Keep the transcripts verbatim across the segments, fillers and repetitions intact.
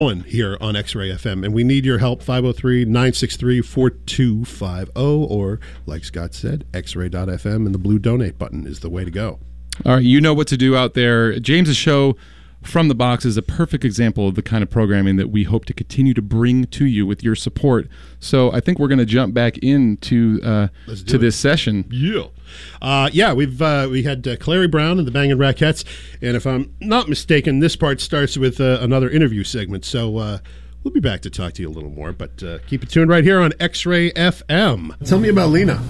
Here on X-Ray F M, and we need your help. Five oh three, nine six three, four two five oh, or like Scott said, x ray dot f m, and the blue donate button is the way to go. All right, you know what to do out there. James's show From the Box is a perfect example of the kind of programming that we hope to continue to bring to you with your support. So I think we're going to jump back into uh, to this session. Yeah. Uh, yeah, we've uh, we had uh, Clary Brown and the Bangin' Rackettes, and if I'm not mistaken, this part starts with uh, another interview segment. So uh, we'll be back to talk to you a little more, but uh, keep it tuned right here on X-Ray F M. Tell me about Lena.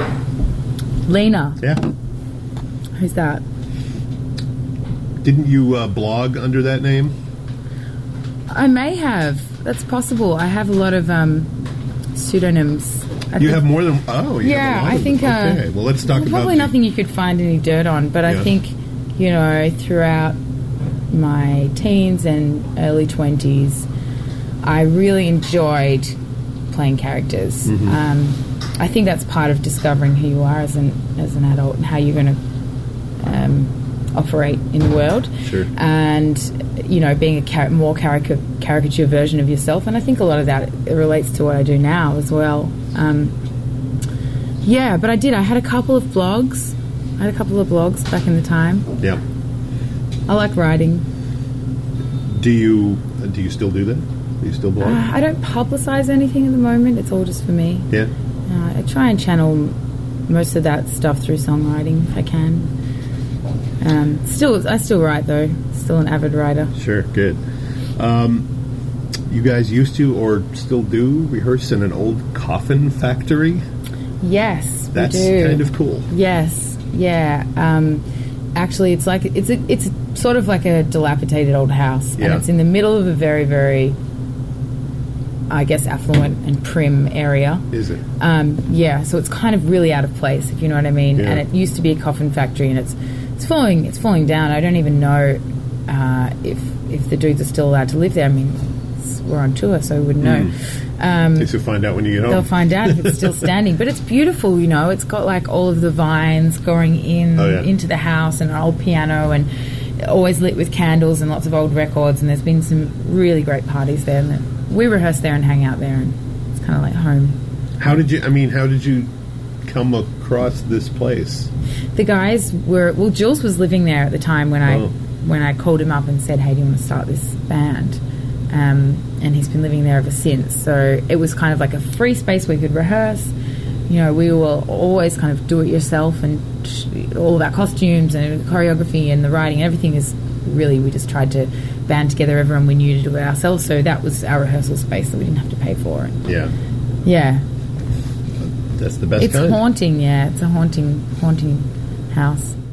Lena? Yeah. Who's that? Didn't you uh, blog under that name? I may have. That's possible. I have a lot of um, pseudonyms. I you think, have more than... Oh, you yeah, have a lot I of think... them. Uh, okay, well, let's talk about... Probably the, nothing you could find any dirt on, but yeah. I think, you know, throughout my teens and early twenties, I really enjoyed playing characters. Mm-hmm. Um, I think that's part of discovering who you are as an as an adult and how you're going to um, operate in the world. Sure. And, you know, being a car- more caricature, caricature version of yourself. And I think a lot of that relates to what I do now as well. Um, yeah, but I did. I had a couple of blogs. I had a couple of blogs back in the time. Yeah. I like writing. Do you do you still do that? Do you still blog? Uh, I don't publicize anything at the moment. It's all just for me. Yeah. Uh, I try and channel most of that stuff through songwriting if I can. Um, still, I still write though. Still an avid writer. Sure, good. Um, you guys used to or still do rehearse in an old coffin factory? Yes, That's we do. kind of cool. Yes, yeah. Um, actually, it's like it's a, it's sort of like a dilapidated old house, Yeah. and it's in the middle of a very, very, I guess, affluent and prim area. Is it? Um, yeah, so it's kind of really out of place, if you know what I mean. Yeah. And it used to be a coffin factory, and it's it's falling it's falling down. I don't even know uh, if if the dudes are still allowed to live there. I mean, it's, we're on tour, so we wouldn't know. Mm. Um, Guess you'll find out when you get home. They'll find out if it's still standing. But it's beautiful, you know. It's got like all of the vines going in Oh, yeah. into the house and an old piano and always lit with candles and lots of old records. And there's been some really great parties there. And we rehearse there and hang out there, and it's kind of like home. How did you, I mean, how did you come across this place? The guys were, well, Jules was living there at the time when I Oh. when I called him up and said, hey, do you want to start this band? Um, and he's been living there ever since. So it was kind of like a free space we could rehearse. You know, we will always kind of do it yourself, and sh- all of our costumes and choreography and the writing, everything is really, we just tried to band together everyone we knew to do it ourselves. So that was our rehearsal space that we didn't have to pay for it. Yeah. Yeah. That's the best It's kind. haunting, yeah. It's a haunting, haunting house.